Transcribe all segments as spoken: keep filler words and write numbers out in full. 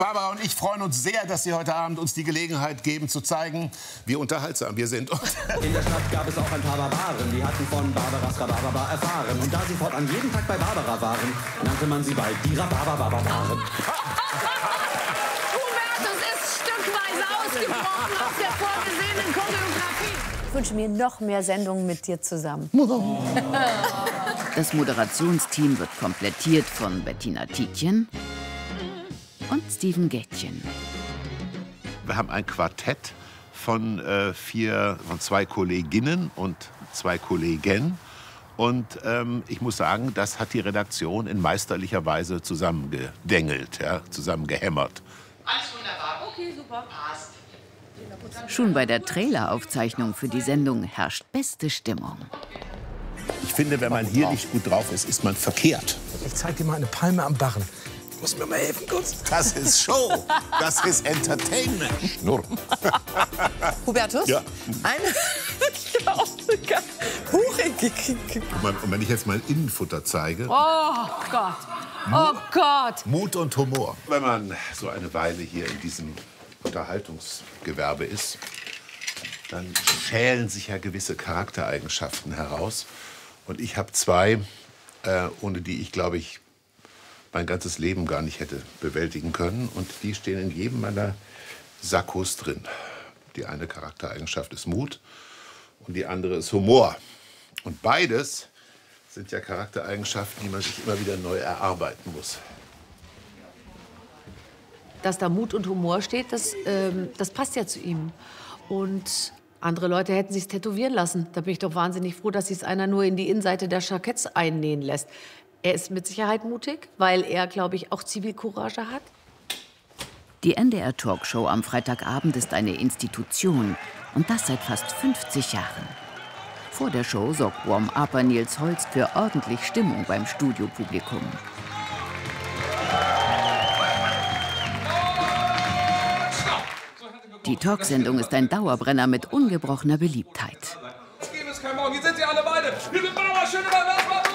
Barbara und ich freuen uns sehr, dass Sie heute Abend uns die Gelegenheit geben, zu zeigen, wie unterhaltsam wir sind. In der Stadt gab es auch ein paar Barbaren, die hatten von Barbaras Rhabarber erfahren. Und da sie fortan jeden Tag bei Barbara waren, nannte man sie bald die Rhabarber-Barbaren. Hubertus ist stückweise ausgebrochen aus der vorgesehenen Choreografie. Ich wünsche mir noch mehr Sendungen mit dir zusammen. Das Moderationsteam wird komplettiert von Bettina Tietjen und Steven Gätjen. Wir haben ein Quartett von, äh, vier, von zwei Kolleginnen und zwei Kollegen. Und ähm, ich muss sagen, das hat die Redaktion in meisterlicher Weise zusammengedengelt, ja, zusammengehämmert. Alles wunderbar. Okay, super. Passt. Schon bei der Traileraufzeichnung für die Sendung herrscht beste Stimmung. Ich finde, wenn man hier nicht gut drauf ist, ist man verkehrt. Ich zeig dir mal eine Palme am Barren. Du musst mir mal helfen, kurz. Das ist Show. Das ist Entertainment. Schnurr. Hubertus? Ja. Eine. Ich war auch so geil. Huch, Und wenn ich jetzt mal Innenfutter zeige. Oh Gott. Oh Gott. Mut und Humor. Wenn man so eine Weile hier in diesem Unterhaltungsgewerbe ist, dann schälen sich ja gewisse Charaktereigenschaften heraus. Und ich habe zwei, äh, ohne die ich, glaube ich, mein ganzes Leben gar nicht hätte bewältigen können. Und die stehen in jedem meiner Sakkos drin. Die eine Charaktereigenschaft ist Mut und die andere ist Humor. Und beides sind ja Charaktereigenschaften, die man sich immer wieder neu erarbeiten muss. Dass da Mut und Humor steht, das, ähm, das passt ja zu ihm. Und andere Leute hätten sich tätowieren lassen. Da bin ich doch wahnsinnig froh, dass sich einer nur in die Innenseite der Jacketts einnähen lässt. Er ist mit Sicherheit mutig, weil er, glaube ich, auch Zivilcourage hat. Die N D R-Talkshow am Freitagabend ist eine Institution. Und das seit fast fünfzig Jahren. Vor der Show sorgt Warm-Upper Nils Holst für ordentlich Stimmung beim Studiopublikum. Die Talksendung ist ein Dauerbrenner mit ungebrochener Beliebtheit. Es gibt es kein Morgen. Hier sind sie alle beide. Hier sind Barbara Schöneberger.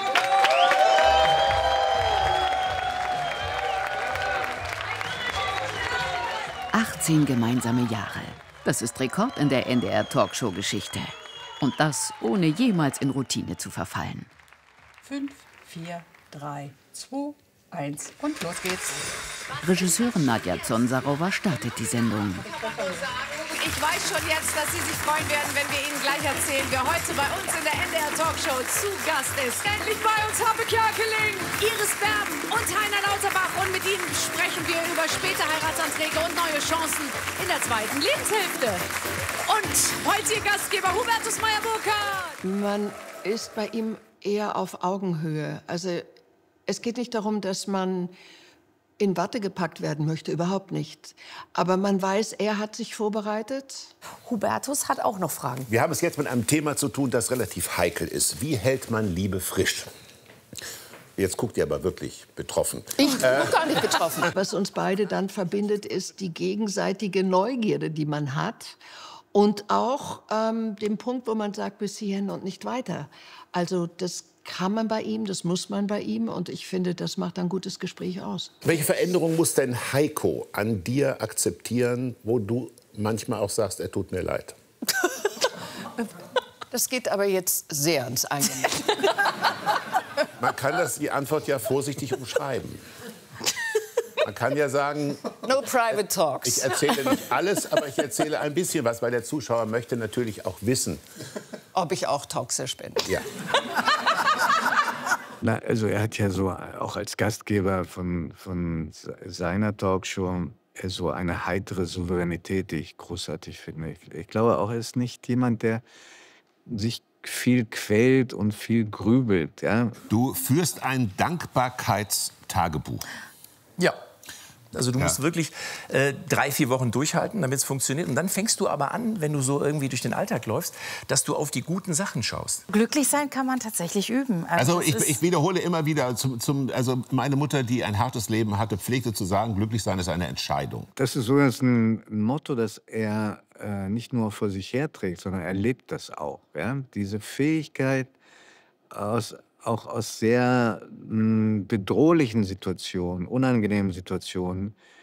achtzehn gemeinsame Jahre. Das ist Rekord in der N D R-Talkshow-Geschichte. Und das, ohne jemals in Routine zu verfallen. Fünf, vier, drei, zwei, eins und los geht's. Regisseurin Nadja Zonsarowa startet die Sendung. Ich weiß schon jetzt, dass Sie sich freuen werden, wenn wir Ihnen gleich erzählen, wer heute bei uns in der N D R-Talkshow zu Gast ist. Endlich bei uns Habe Kerkeling, Iris Berben und Heiner Lauterbach. Und mit Ihnen sprechen wir über späte Heiratsanträge und neue Chancen in der zweiten Lebenshälfte. Und heute Ihr Gastgeber Hubertus Meyer-Burkhardt. Man ist bei ihm eher auf Augenhöhe. Also es geht nicht darum, dass man in Watte gepackt werden möchte, überhaupt nicht. Aber man weiß, er hat sich vorbereitet. Hubertus hat auch noch Fragen. Wir haben es jetzt mit einem Thema zu tun, das relativ heikel ist. Wie hält man Liebe frisch? Jetzt guckt ihr aber wirklich betroffen. Ich bin äh. gar nicht betroffen. Was uns beide dann verbindet, ist die gegenseitige Neugierde, die man hat. Und auch ähm, den Punkt, wo man sagt, bis hierhin und nicht weiter. Also das kann man bei ihm, das muss man bei ihm. Und ich finde, das macht ein gutes Gespräch aus. Welche Veränderung muss denn Heiko an dir akzeptieren, wo du manchmal auch sagst, er tut mir leid? Das geht aber jetzt sehr ans Eingemachte. Man kann das, die Antwort ja vorsichtig umschreiben. Man kann ja sagen, no private talks. Ich erzähle nicht alles, aber ich erzähle ein bisschen was, weil der Zuschauer möchte natürlich auch wissen. Ob ich auch toxisch bin. Ja. Na, also er hat ja so auch als Gastgeber von, von seiner Talkshow so eine heitere Souveränität, die ich großartig finde. Ich, ich glaube auch, er ist nicht jemand, der sich viel quält und viel grübelt. Ja? Du führst ein Dankbarkeitstagebuch. Ja. Also du Ja. musst wirklich äh, drei, vier Wochen durchhalten, damit es funktioniert. Und dann fängst du aber an, wenn du so irgendwie durch den Alltag läufst, dass du auf die guten Sachen schaust. Glücklich sein kann man tatsächlich üben. Also ich, es ich wiederhole immer wieder, zum, zum, also meine Mutter, die ein hartes Leben hatte, pflegte zu sagen, glücklich sein ist eine Entscheidung. Das ist so das ein Motto, das er äh, nicht nur vor sich herträgt, sondern er lebt das auch. Ja? Diese Fähigkeit, aus, auch aus sehr mh, bedrohlichen Situationen, unangenehmen Situationen,